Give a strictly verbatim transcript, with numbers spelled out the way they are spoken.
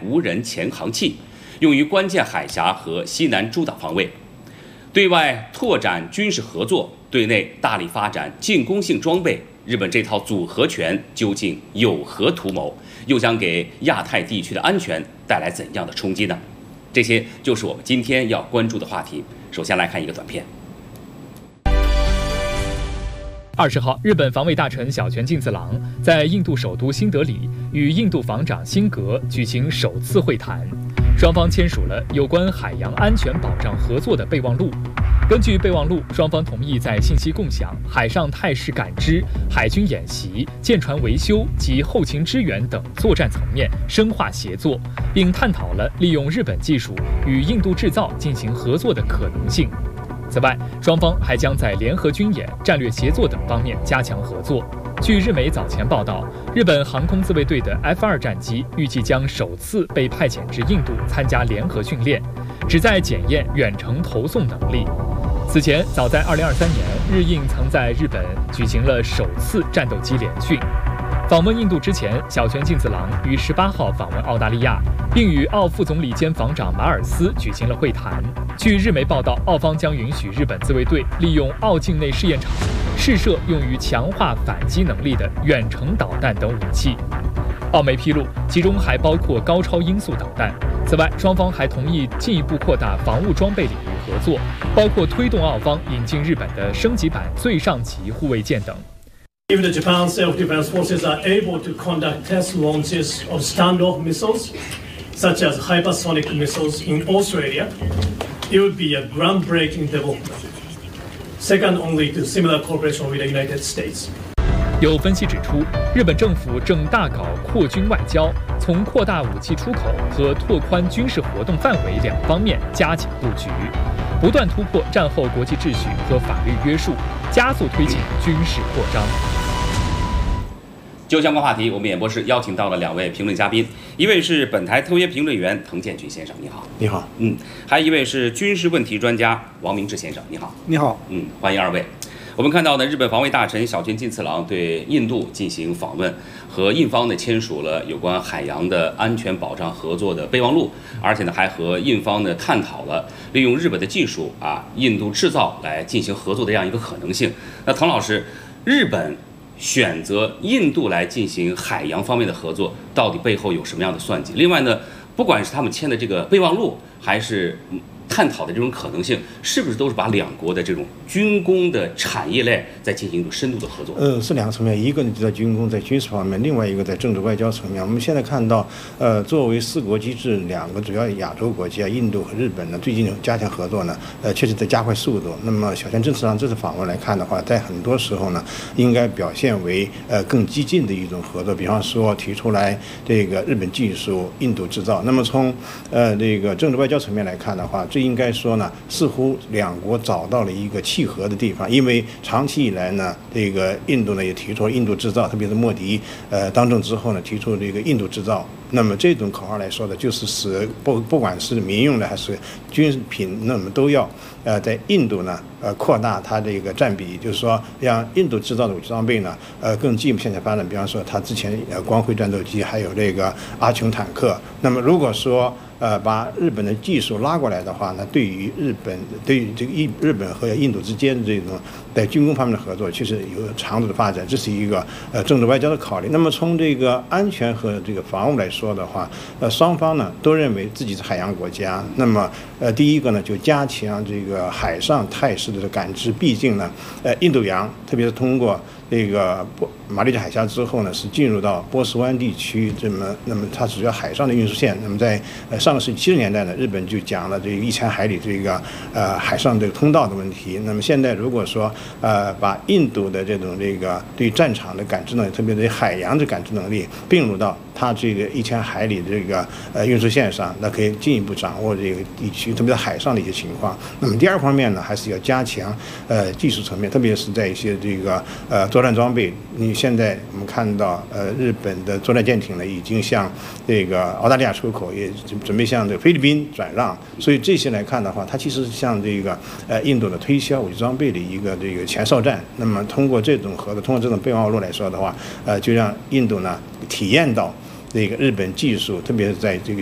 无人潜航器，用于关键海峡和西南诸岛防卫。对外拓展军事合作，对内大力发展进攻性装备。日本这套组合拳究竟有何图谋？又将给亚太地区的安全带来怎样的冲击呢？这些就是我们今天要关注的话题。首先来看一个短片。 二十号，日本防卫大臣小泉进次郎在印度首都新德里与印度防长辛格举行首次会谈，双方签署了有关海洋安全保障合作的备忘录。根据备忘录，双方同意在信息共享、海上态势感知、海军演习、舰船维修及后勤支援等作战层面深化协作，并探讨了利用日本技术与印度制造进行合作的可能性。此外，双方还将在联合军演、战略协作等方面加强合作。据日媒早前报道，日本航空自卫队的 F 二 战机预计将首次被派遣至印度参加联合训练，旨在检验远程投送能力。此前，早在二零二三年，日印曾在日本举行了首次战斗机联训。访问印度之前，小泉进次郎于十八号访问澳大利亚，并与澳副总理兼防长马尔斯举行了会谈。据日媒报道，澳方将允许日本自卫队利用澳境内试验场试射用于强化反击能力的远程导弹等武器。澳媒披露，其中还包括高超音速导弹。此外，双方还同意进一步扩大防务装备领域合作，包括推动澳方引进日本的升级版最上级护卫舰等。 If the Japan Self-Defense Forces are able to conduct test launches of standoff missiles, such as hypersonic missiles in Australia, it would be a groundbreaking development, second only to similar cooperation with the United States. 有分析指出，日本政府正大搞扩军外交，从扩大武器出口和拓宽军事活动范围两方面加紧布局，不断突破战后国际秩序和法律约束，加速推进军事扩张。 就相关话题，我们演播室邀请到了两位评论嘉宾，一位是本台特约评论员滕建军先生，你好。 你好。 嗯，还有一位是军事问题专家王明志先生，你好。 你好。 嗯，欢迎二位。我们看到呢，日本防卫大臣小泉进次郎对印度进行访问，和印方呢签署了有关海洋的安全保障合作的备忘录，而且呢还和印方呢探讨了利用日本的技术啊，印度制造来进行合作的这样一个可能性。那滕老师，日本选择印度来进行海洋方面的合作，到底背后有什么样的算计？另外呢，不管是他们签的这个备忘录，还是探讨的这种可能性，是不是都是把两国的这种军工的产业链在进行一种深度的合作？ 呃，是两个层面，一个呢就在军工，在军事方面；另外一个在政治外交层面。我们现在看到，呃，作为四国机制，两个主要亚洲国家，印度和日本呢，最近加强合作呢，呃，确实在加快速度。那么小泉进次郎这次访问来看的话，在很多时候呢，应该表现为呃更激进的一种合作，比方说提出来这个日本技术、印度制造。那么从呃这个政治外交层面来看的话，最应该说呢，似乎两国找到了一个契合的地方，因为长期以来呢，这个印度呢也提出了印度制造，特别是莫迪呃当政之后呢，提出这个印度制造。那么这种口号来说的，就是使不不管是民用的还是军品，那么都要呃在印度呢呃扩大它这个占比，就是说让印度制造的武器装备呢呃更进一步向前发展。比方说，它之前呃光辉战斗机，还有这个阿琼坦克。那么如果说呃，把日本的技术拉过来的话，那对于日本，对于这个印日本和印度之间的这种在军工方面的合作，其实有长足的发展，这是一个呃政治外交的考虑。那么从这个安全和这个防务来说的话，呃，双方呢都认为自己是海洋国家。那么呃，第一个呢就加强这个海上态势的感知，毕竟呢，呃，印度洋特别是通过这个波马六甲海峡之后呢，是进入到波斯湾地区，这么那么它主要海上的运输线。那么在呃上个世纪七十年代呢，日本就讲了这个一千海里这个呃海上这个通道的问题。那么现在如果说呃把印度的这种这个对战场的感知能力，特别对海洋的感知能力并入到它这个一千海里的这个呃运输线上，那可以进一步掌握这个地区，特别是海上的一些情况。那么第二方面呢，还是要加强呃技术层面，特别是在一些这个呃作战装备。你现在我们看到呃日本的作战舰艇呢，已经向这个澳大利亚出口，也准备向这个菲律宾转让。所以这些来看的话，它其实是向这个呃印度的推销武器装备的一个这个前哨战。那么通过这种合作，通过这种备忘录来说的话，呃就让印度呢体验到这个日本技术，特别是在这个